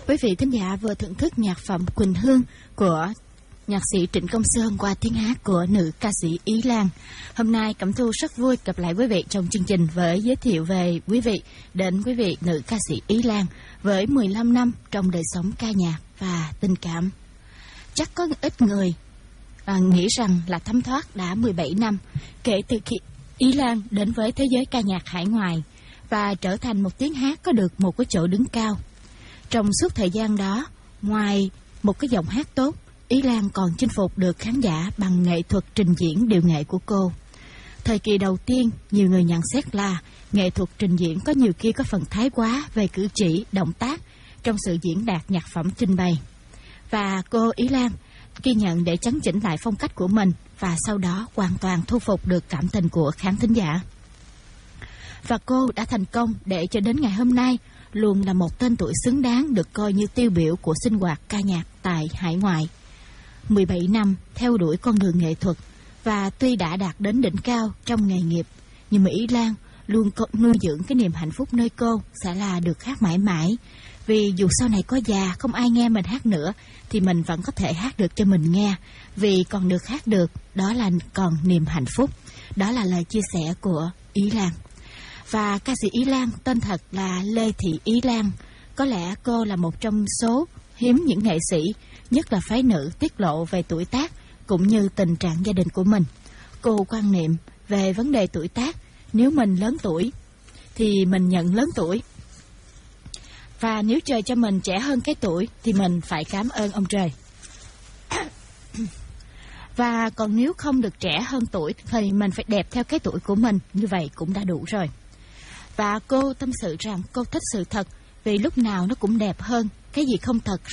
Quý vị thính giả vừa thưởng thức nhạc phẩm Quỳnh Hương của nhạc sĩ Trịnh Công Sơn qua tiếng hát của nữ ca sĩ Ý Lan. Hôm nay Cẩm Thu rất vui gặp lại quý vị trong chương trình với giới thiệu về đến quý vị nữ ca sĩ Ý Lan với 15 năm trong đời sống ca nhạc và tình cảm. Chắc có ít người nghĩ rằng là thấm thoát đã 17 năm kể từ khi Ý Lan đến với thế giới ca nhạc hải ngoại và trở thành một tiếng hát có được một cái chỗ đứng cao. Trong suốt thời gian đó, ngoài một cái giọng hát tốt, Ý Lan còn chinh phục được khán giả bằng nghệ thuật trình diễn điệu nghệ của cô. Thời kỳ đầu tiên, nhiều người nhận xét là nghệ thuật trình diễn có nhiều khi có phần thái quá về cử chỉ, động tác trong sự diễn đạt nhạc phẩm trình bày. Và cô Ý Lan ghi nhận để chấn chỉnh lại phong cách của mình và sau đó hoàn toàn thu phục được cảm tình của khán thính giả. Và cô đã thành công để cho đến ngày hôm nay luôn là một tên tuổi xứng đáng được coi như tiêu biểu của sinh hoạt ca nhạc tại hải ngoại. 17 năm theo đuổi con đường nghệ thuật và tuy đã đạt đến đỉnh cao trong nghề nghiệp, nhưng mà Ý Lan luôn nuôi dưỡng cái niềm hạnh phúc nơi cô sẽ là được hát mãi mãi. Vì dù sau này có già không ai nghe mình hát nữa thì mình vẫn có thể hát được cho mình nghe. Vì còn được hát được, đó là còn niềm hạnh phúc. Đó là lời chia sẻ của Ý Lan. Và ca sĩ Ý Lan tên thật là Lê Thị Ý Lan. Có lẽ cô là một trong số hiếm những nghệ sĩ, nhất là phái nữ, tiết lộ về tuổi tác cũng như tình trạng gia đình của mình. Cô quan niệm về vấn đề tuổi tác, nếu mình lớn tuổi thì mình nhận lớn tuổi. Và nếu trời cho mình trẻ hơn cái tuổi thì mình phải cảm ơn ông trời. Và còn nếu không được trẻ hơn tuổi thì mình phải đẹp theo cái tuổi của mình, như vậy cũng đã đủ rồi. Và cô tâm sự rằng cô thích sự thật vì lúc nào nó cũng đẹp hơn, cái gì không thật